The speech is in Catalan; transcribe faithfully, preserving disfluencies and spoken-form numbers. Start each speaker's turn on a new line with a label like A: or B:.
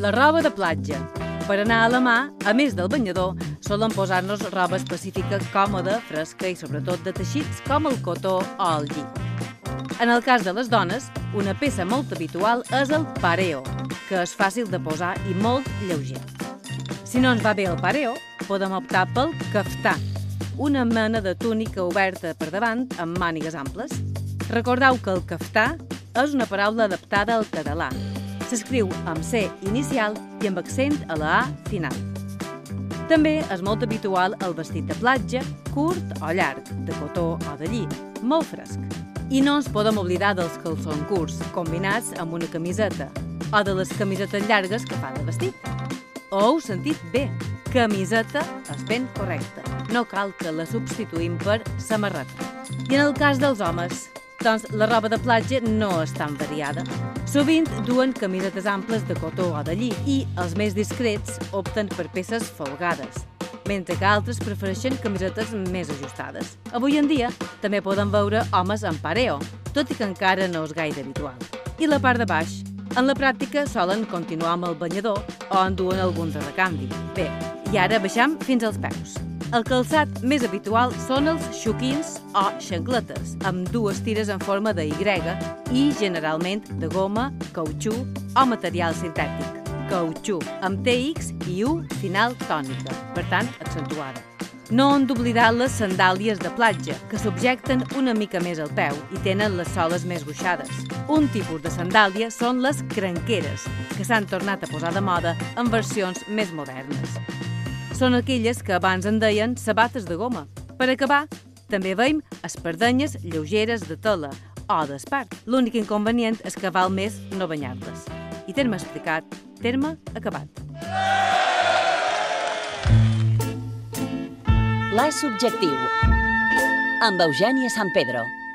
A: La roba de platja. Per anar a la mà, a més del banyador, solen posar-nos roba específica còmoda, fresca i sobretot de teixits com el cotó o el lli. En el cas de les dones, una peça molt habitual és el pareo, que és fàcil de posar i molt lleuger. Si no ens va bé el pareo, podem optar pel caftà, una mena de túnica oberta per davant amb mànigues amples. Recordeu que el caftà és una paraula adaptada al català. S'escriu amb C inicial i amb accent a la A final. També és molt habitual el vestit de platja, curt o llarg, de cotó o de lli, molt fresc. I no ens podem oblidar dels calçons curts, combinats amb una camiseta, o de les camisetes llargues que fa de vestit. Ho heu sentit bé, camiseta és ben correcta, no cal que la substituïm per samarreta. I en el cas dels homes, doncs la roba de platja no és tan variada. Sovint duen camisetes amples de cotó o de lli i els més discrets opten per peces folgades, mentre que altres prefereixen camisetes més ajustades. Avui en dia també poden veure homes amb pareo, tot i que encara no és gaire habitual. I la part de baix? En la pràctica solen continuar amb el banyador o en duen algun de recanvi. Bé, i ara baixam fins als peus. El calçat més habitual són els xoquins o xancletes, amb dues tires en forma de Y i generalment de goma, cautxú o material sintètic. Cautxú, amb T X i U final tònica, per tant accentuada. No hem d'oblidar les sandàlies de platja, que subjecten una mica més el peu i tenen les soles més gruixades. Un tipus de sandàlia són les cranqueres, que s'han tornat a posar de moda en versions més modernes. Són aquelles que abans en deien sabates de goma. Per acabar, també veiem espardenyes lleugeres de tela o d'espart. L'únic inconvenient és que val més no banyar-les. I terme explicat, terme acabat.
B: Pla subjectiu amb Eugènia San Pedro.